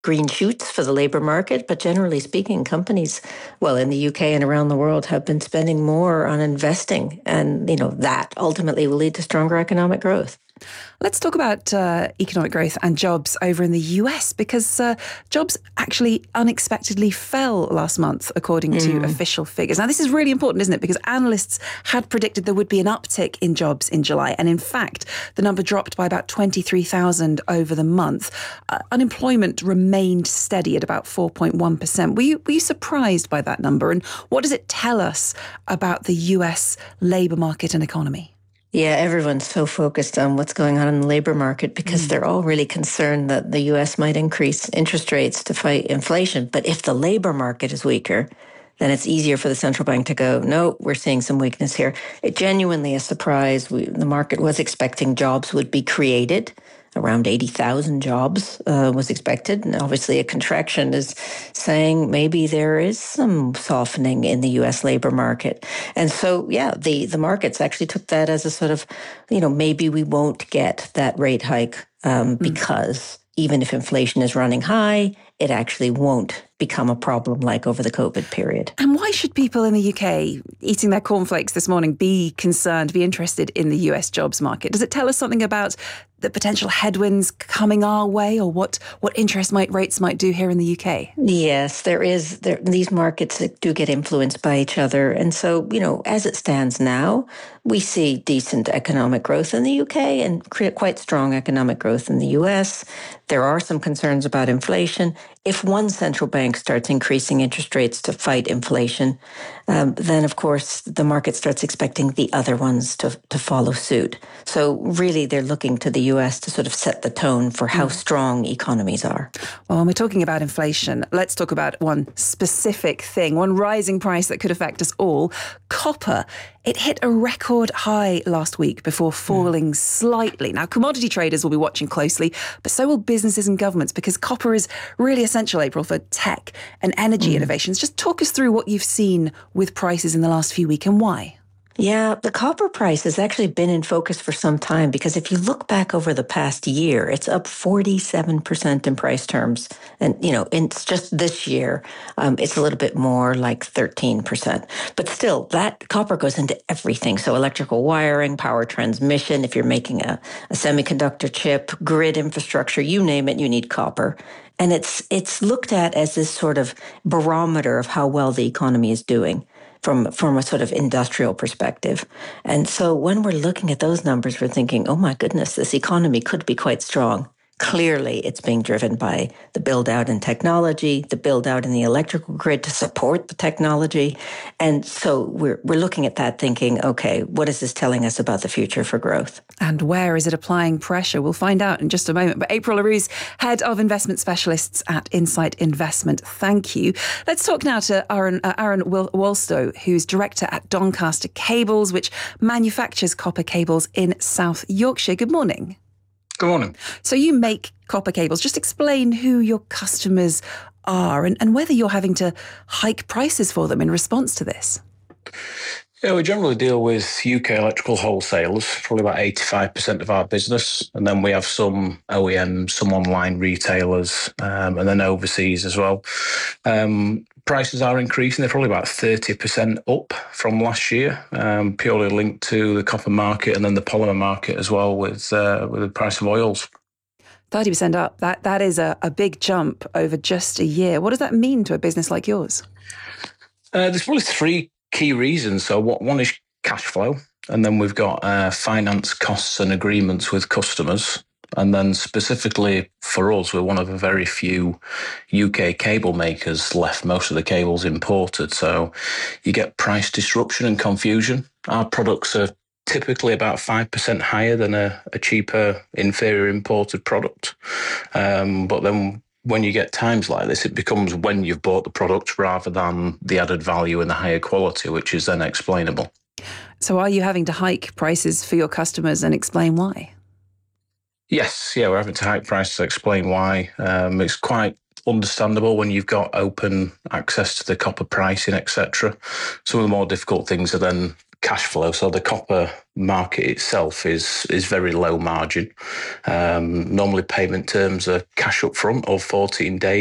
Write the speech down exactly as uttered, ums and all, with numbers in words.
green shoots for the labor market, but generally speaking, companies, well, in the U K and around the world, have been spending more on investing, and you know that ultimately will lead to stronger economic growth. Let's talk about uh, economic growth and jobs over in the U S, because uh, jobs actually unexpectedly fell last month, according to mm. official figures. Now, this is really important, isn't it? Because analysts had predicted there would be an uptick in jobs in July. And in fact, the number dropped by about twenty-three thousand over the month. Uh, unemployment remained steady at about four point one percent. Were you, were you surprised by that number? And what does it tell us about the U S labour market and economy? Yeah, everyone's so focused on what's going on in the labor market because mm. they're all really concerned that the U S might increase interest rates to fight inflation. But if the labor market is weaker, then it's easier for the central bank to go, no, we're seeing some weakness here. It genuinely a surprise. We, the market was expecting jobs would be created. Around eighty thousand jobs uh, was expected. And obviously a contraction is saying maybe there is some softening in the U S labor market. And so, yeah, the, the markets actually took that as a sort of, you know, maybe we won't get that rate hike um, mm. because even if inflation is running high, it actually won't become a problem like over the COVID period. And why should people in the U K eating their cornflakes this morning be concerned, be interested in the U S jobs market? Does it tell us something about the potential headwinds coming our way, or what, what interest might, rates might do here in the U K? Yes, there is. There, these markets do get influenced by each other. And so, you know, as it stands now, we see decent economic growth in the U K and quite strong economic growth in the U S. There are some concerns about inflation. If one central bank starts increasing interest rates to fight inflation, um, then, of course, the market starts expecting the other ones to, to follow suit. So really, they're looking to the U S to sort of set the tone for how strong economies are. Well, when we're talking about inflation, let's talk about one specific thing, one rising price that could affect us all. Copper. It hit a record high last week before falling mm. slightly. Now, commodity traders will be watching closely, but so will businesses and governments, because copper is really essential, April, for tech and energy mm. innovations. Just talk us through what you've seen with prices in the last few weeks and why. Yeah, the copper price has actually been in focus for some time, because if you look back over the past year, it's up forty-seven percent in price terms. And, you know, it's just this year, um, it's a little bit more like thirteen percent. But still, that copper goes into everything. So electrical wiring, power transmission, if you're making a, a semiconductor chip, grid infrastructure, you name it, you need copper. And it's it's looked at as this sort of barometer of how well the economy is doing from, from a sort of industrial perspective. And so when we're looking at those numbers, we're thinking, oh my goodness, this economy could be quite strong. Clearly, it's being driven by the build out in technology, the build out in the electrical grid to support the technology. And so we're we're looking at that thinking, okay, what is this telling us about the future for growth? And where is it applying pressure? We'll find out in just a moment. But April Arus, Head of Investment Specialists at Insight Investment, thank you. Let's talk now to Aaron, uh, Aaron Wolstow, who's Director at Doncaster Cables, which manufactures copper cables in South Yorkshire. Good morning. Good morning. So you make copper cables. Just explain who your customers are and, and whether you're having to hike prices for them in response to this. Yeah, we generally deal with U K electrical wholesalers, probably about eighty-five percent of our business. And then we have some O E Ms, some online retailers, um, and then overseas as well. Um, prices are increasing. They're probably about thirty percent up from last year, um, purely linked to the copper market and then the polymer market as well with, uh, with the price of oils. thirty percent up. That That is a, a big jump over just a year. What does that mean to a business like yours? Uh, there's probably three key reasons. So what, one is cash flow, and then we've got uh, finance costs and agreements with customers. And then specifically for us, we're one of the very few U K cable makers left, most of the cables imported. So you get price disruption and confusion. Our products are typically about five percent higher than a, a cheaper, inferior imported product. Um, but then when you get times like this, it becomes when you've bought the product rather than the added value and the higher quality, which is then explainable. So are you having to hike prices for your customers, and explain why? Yes, yeah, we're having to hike prices to explain why. Um, it's quite understandable when you've got open access to the copper pricing, et cetera. Some of the more difficult things are then cash flow. So the copper market itself is is very low margin. Um, normally payment terms are cash up front or fourteen days.